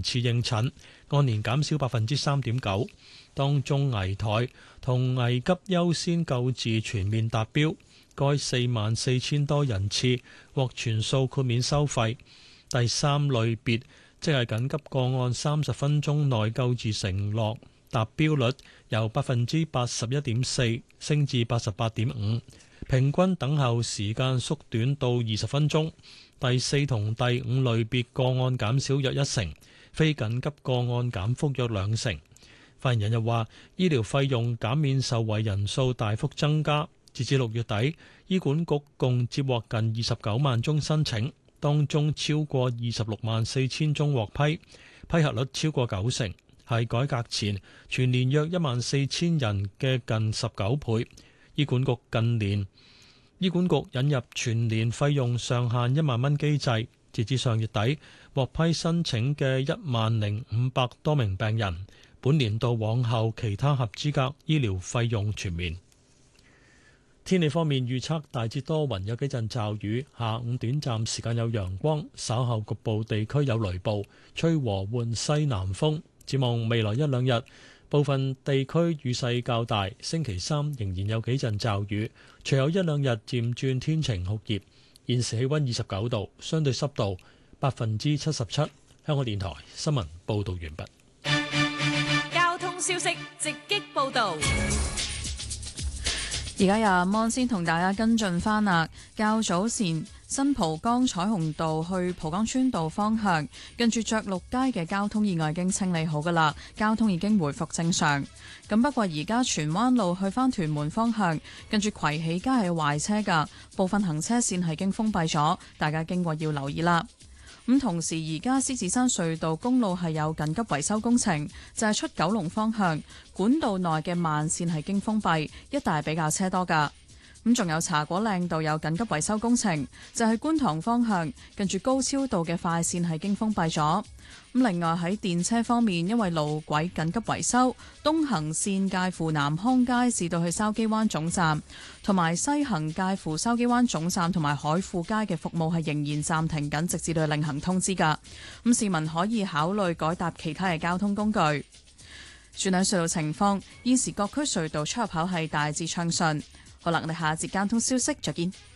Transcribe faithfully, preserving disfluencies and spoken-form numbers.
次應診，按年減少百分之三點九。當中危殆同危急優先救治全面達標，該四萬四千多人次獲全數豁免收費。第三類別即係緊急個案三十分鐘內救治承諾達標率由百分之八十一點四升至八十八點五，平均等候時間縮短到二十分鐘。第四同第五類別個案減少約一成，非緊急個案減幅約兩成。發言人又話，醫療費用減免受惠人數大幅增加，截至六月底，醫管局共接獲近二十九萬宗申請，當中超過二十六萬四千宗獲批，批核率超過九成，係改革前全年約一萬四千人嘅近十九倍。醫管局近年醫管局引入全年費用上限一萬蚊機制，截至上月底，獲批申請嘅一萬零五百多名病人。本年度往後其他合資格醫療費用全免。天氣方面預測大致多雲，有幾陣驟雨，下午短暫時間有陽光，稍後局部地區有雷暴，吹和緩西南風。展望未來一兩日，部分地區雨勢較大，星期三仍然有幾陣驟雨，隨後一兩日漸轉天晴酷熱。現時氣溫二十九度，相對濕度百分之七十七。香港電台新聞報道完畢。 消息直擊報道， 而家由阿芒先同大家跟進翻啦。較早前新蒲崗彩虹道去蒲崗村道方向，近住爵祿街嘅交通意外已經清理好噶啦，交通已經回復正常。咁不過而家荃灣路去翻屯門方向，近住葵喜街係壞車噶，部分行車線係已經封閉咗，大家經過要留意啦。咁同時，而家獅子山隧道公路係有緊急維修工程，就係出九龍方向管道內嘅慢線係經封閉，一帶比較車多㗎。咁仲有茶果嶺道有緊急維修工程，就係觀塘方向近住高超道嘅快線係經封閉咗。咁另外喺電車方面，因為路軌緊急維修，東行線介乎南康街至到去筲箕灣總站，同埋西行介乎筲箕灣總站同埋海富街嘅服務係仍然暫停緊，直至到另行通知㗎。咁市民可以考慮改搭其他嘅交通工具。轉睇隧道情況，現時各區隧道出入口係大致暢順。好啦，我哋下節交通消息再見。